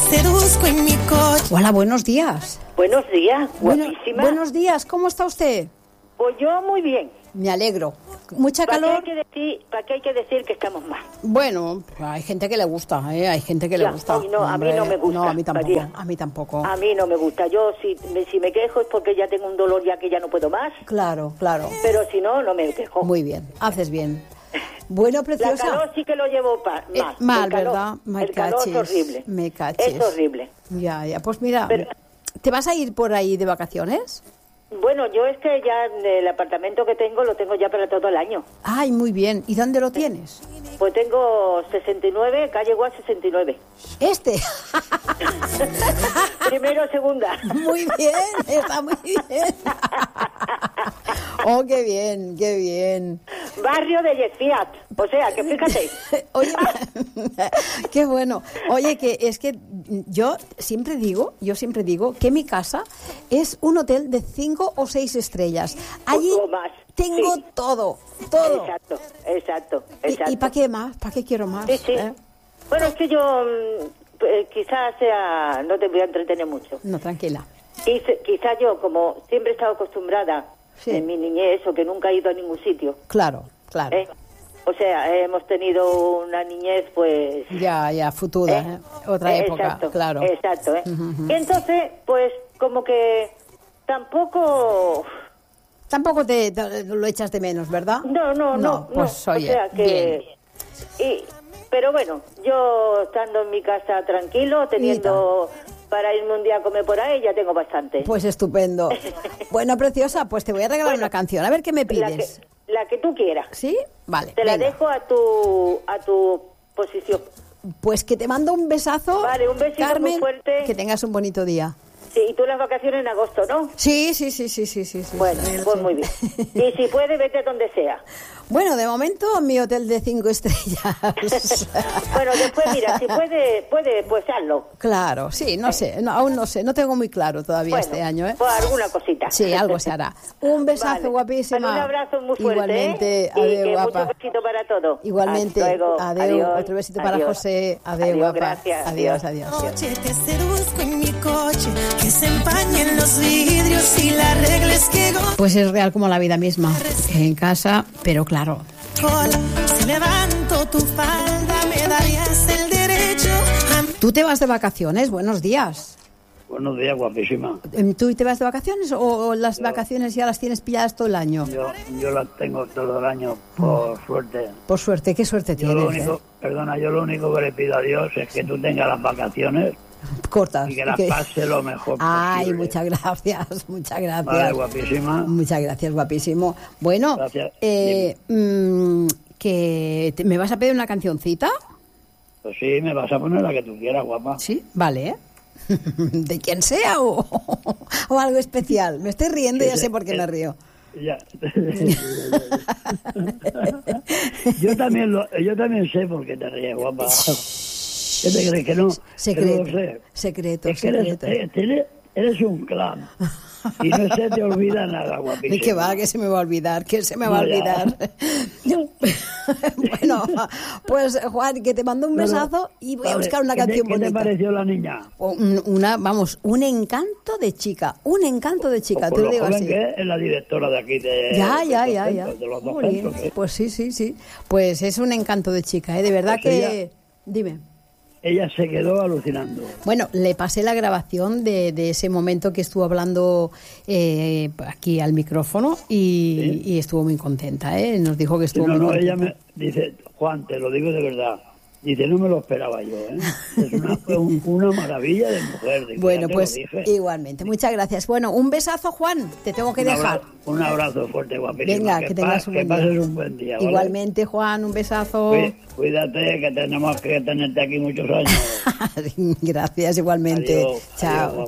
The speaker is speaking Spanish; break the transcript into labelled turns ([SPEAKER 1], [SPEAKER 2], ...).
[SPEAKER 1] seduzco en mi coche.
[SPEAKER 2] Hola, buenos días.
[SPEAKER 3] Buenos días, guapísima.
[SPEAKER 2] Buenos días, ¿cómo está usted?
[SPEAKER 3] Pues yo muy bien.
[SPEAKER 2] Me alegro. ¿Mucha calor?
[SPEAKER 3] ¿Para qué hay que decir que estamos mal?
[SPEAKER 2] Bueno, hay gente que le gusta, hay gente que le gusta.
[SPEAKER 3] No, a mí no me gusta.
[SPEAKER 2] No, a mí tampoco,
[SPEAKER 3] María.
[SPEAKER 2] a mí tampoco.
[SPEAKER 3] A mí no me gusta. Yo si me quejo es porque ya tengo un dolor ya que ya no puedo más.
[SPEAKER 2] Claro, claro.
[SPEAKER 3] Pero si no, no me quejo.
[SPEAKER 2] Muy bien, haces bien. Bueno, preciosa.
[SPEAKER 3] La calor sí que lo llevo mal.
[SPEAKER 2] Mal,
[SPEAKER 3] el calor,
[SPEAKER 2] ¿verdad?
[SPEAKER 3] El calor es horrible.
[SPEAKER 2] Me cachis.
[SPEAKER 3] Es horrible.
[SPEAKER 2] Ya, pues mira,
[SPEAKER 3] Pero,
[SPEAKER 2] ¿te vas a ir por ahí de vacaciones?
[SPEAKER 3] bueno, yo es que ya el apartamento que tengo lo tengo ya para todo el año.
[SPEAKER 2] Ay, muy bien. ¿Y dónde lo tienes?
[SPEAKER 3] Pues tengo 69, calle Guas 69.
[SPEAKER 2] Este.
[SPEAKER 3] Primero, segunda.
[SPEAKER 2] Muy bien, está muy bien. Oh, qué bien, qué bien.
[SPEAKER 3] Barrio de Yesfiat. O sea, que fíjate.
[SPEAKER 2] Oye, qué bueno. Oye, que es que yo siempre digo que mi casa es un hotel de 5 o 6 estrellas. Allí
[SPEAKER 3] O más.
[SPEAKER 2] tengo
[SPEAKER 3] Sí.
[SPEAKER 2] todo.
[SPEAKER 3] Exacto.
[SPEAKER 2] ¿Y para qué más? ¿Para qué quiero más?
[SPEAKER 3] Sí. Bueno, es que yo quizás no te voy a entretener mucho.
[SPEAKER 2] No, tranquila.
[SPEAKER 3] Quizás yo, como siempre he estado acostumbrada en mi niñez, o que nunca he ido a ningún sitio.
[SPEAKER 2] Claro.
[SPEAKER 3] O sea, hemos tenido una niñez, pues...
[SPEAKER 2] Ya, futura, otra época,
[SPEAKER 3] exacto,
[SPEAKER 2] claro.
[SPEAKER 3] Exacto, Y entonces, pues, como que tampoco
[SPEAKER 2] te lo echas de menos, ¿verdad?
[SPEAKER 3] No.
[SPEAKER 2] Pues oye,
[SPEAKER 3] o sea que,
[SPEAKER 2] bien.
[SPEAKER 3] Pero bueno, yo estando en mi casa tranquilo, teniendo para irme un día a comer por ahí, ya tengo bastante.
[SPEAKER 2] Pues estupendo. Bueno, preciosa, pues te voy a regalar una canción. A ver qué me pides.
[SPEAKER 3] La que tú quieras.
[SPEAKER 2] ¿Sí? Vale.
[SPEAKER 3] Te la dejo a tu posición.
[SPEAKER 2] Pues que te mando un besazo.
[SPEAKER 3] Vale, un besito
[SPEAKER 2] Carmen,
[SPEAKER 3] muy fuerte.
[SPEAKER 2] Que tengas un bonito día.
[SPEAKER 3] Sí, y tú las vacaciones en agosto, ¿no?
[SPEAKER 2] Sí.
[SPEAKER 3] Bueno, pues muy bien. Y si puede, vete a donde sea.
[SPEAKER 2] Bueno, de momento en mi hotel de 5 estrellas.
[SPEAKER 3] Bueno, después mira, si puede, pues hazlo.
[SPEAKER 2] Claro, sí, no sé, aún no sé, no tengo muy claro todavía este año, ¿eh?
[SPEAKER 3] Pues alguna cosita.
[SPEAKER 2] Sí, algo se hará. Un besazo, guapísima.
[SPEAKER 3] Vale, un abrazo muy fuerte.
[SPEAKER 2] Igualmente,
[SPEAKER 3] y
[SPEAKER 2] adiós,
[SPEAKER 3] que
[SPEAKER 2] guapa.
[SPEAKER 3] mucho besito para todos.
[SPEAKER 2] Igualmente,
[SPEAKER 3] Hasta luego.
[SPEAKER 2] adiós. Otro besito para José. Adiós, guapa.
[SPEAKER 3] Gracias.
[SPEAKER 2] Adiós.
[SPEAKER 1] Noche te seduzco en mi coche, que se empañen los vidrios y la regla es que
[SPEAKER 2] Pues es real como la vida misma, en casa, pero claro.
[SPEAKER 1] si levanto tu falda me darías el derecho a...
[SPEAKER 2] ¿Tú te vas de vacaciones? Buenos días.
[SPEAKER 4] Buenos días, guapísima.
[SPEAKER 2] ¿Tú te vas de vacaciones o las vacaciones ya las tienes pilladas todo el año?
[SPEAKER 4] Yo las tengo todo el año, por suerte.
[SPEAKER 2] Por suerte, ¿qué suerte tienes?
[SPEAKER 4] Yo lo único que le pido a Dios es que tú tengas las vacaciones
[SPEAKER 2] cortas.
[SPEAKER 4] Y que las pase lo mejor posible.
[SPEAKER 2] Ay, muchas gracias.
[SPEAKER 4] Vale, guapísima.
[SPEAKER 2] Muchas gracias, guapísimo. Bueno,
[SPEAKER 4] gracias.
[SPEAKER 2] ¿me vas a pedir una cancioncita?
[SPEAKER 4] Pues sí, me vas a poner la que tú quieras, guapa.
[SPEAKER 2] Sí, vale, de quien sea o algo especial. Me estoy riendo y ya sé por qué me río.
[SPEAKER 4] Ya. yo también sé por qué te ríes, guapa. ¿Qué te crees que no?
[SPEAKER 2] Secreto.
[SPEAKER 4] Que no lo sé.
[SPEAKER 2] Secreto.
[SPEAKER 4] Eres un clan. Y no se te olvida nada, guapísima.
[SPEAKER 2] ¿Y qué va? ¿Qué se me va a olvidar? ¿Qué se me va a olvidar? Bueno, pues Juan, que te mando un besazo y voy a buscar una canción bonita.
[SPEAKER 4] ¿Qué te pareció la niña?
[SPEAKER 2] Un encanto de chica. Un encanto de chica,
[SPEAKER 4] te lo digo así. Que es la directora de aquí de...
[SPEAKER 2] Ya.
[SPEAKER 4] De los dos centros, ¿eh?
[SPEAKER 2] Pues sí. Pues es un encanto de chica, ¿eh? De verdad pues que... Dime.
[SPEAKER 4] Ella se quedó alucinando.
[SPEAKER 2] Bueno, le pasé la grabación de ese momento que estuvo hablando aquí al micrófono y estuvo muy contenta, ¿eh? Nos dijo que estuvo muy contenta.
[SPEAKER 4] Ella me dice, Juan, te lo digo de verdad. Dice, no me lo esperaba yo, ¿eh? Es una maravilla de mujer.
[SPEAKER 2] Bueno, pues igualmente. Muchas gracias. Bueno, un besazo, Juan. Te tengo que dejar.
[SPEAKER 4] Un abrazo fuerte, guapísima.
[SPEAKER 2] Venga, que tengas un buen día.
[SPEAKER 4] Que pases un buen día, ¿vale?
[SPEAKER 2] Igualmente, Juan, un besazo.
[SPEAKER 4] Cuídate, que tenemos que tenerte aquí muchos años.
[SPEAKER 2] Gracias, igualmente.
[SPEAKER 4] Adiós,
[SPEAKER 2] chao.
[SPEAKER 4] Adiós,